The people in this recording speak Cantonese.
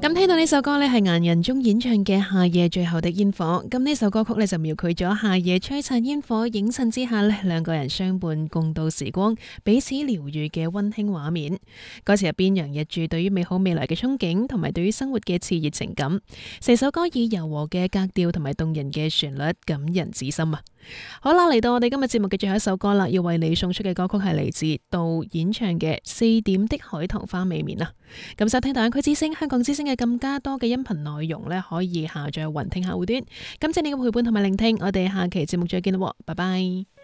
咁聽到呢首歌呢，係顏仁宗演唱嘅《夏夜最後的煙火》。咁呢首歌曲呢，就描繪咗夏夜璀璨煙火映襯之下呢，兩個人相伴共度時光，彼此療愈嘅溫馨畫面。歌詞入邊洋溢住對於美好未來嘅憧憬，同埋對於生活嘅熾熱情感。成首歌以柔和嘅格調同埋動人嘅旋律感人至深啊！好啦，嚟到我哋今日節目嘅最後一首歌啦，要為你送出嘅歌曲係嚟自杜演唱嘅《四點的海棠花未眠》啊！咁收聽大灣區之聲、香港之聲嘅更加多嘅音頻內容呢，可以下載雲聽客戶端。感謝你嘅陪伴同埋聆聽，我哋下期節目再見啦，拜拜。